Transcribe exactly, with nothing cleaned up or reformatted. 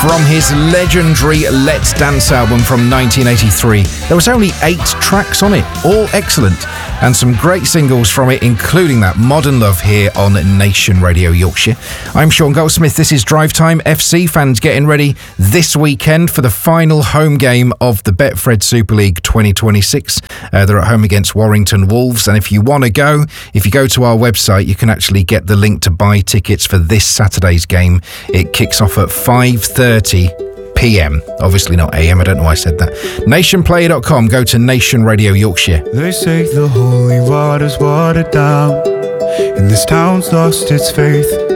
from his legendary Let's Dance album from nineteen eighty-three. There was only eight tracks on it, all excellent, and some great singles from it, including that Modern Love here on Nation Radio Yorkshire. I'm Sean Goldsmith. This is Drive Time. F C fans getting ready this weekend for the final home game of the Betfred Super League twenty twenty-six. Uh, they're at home against Warrington Wolves, and if you want to go, if you go to our website, you can actually get the link to buy tickets for this Saturday's game. It kicks off at five thirty p m. Obviously not a m. I don't know why I said that. nation player dot com. Go to Nation Radio Yorkshire. They say the holy water's watered down, and this town's lost its faith.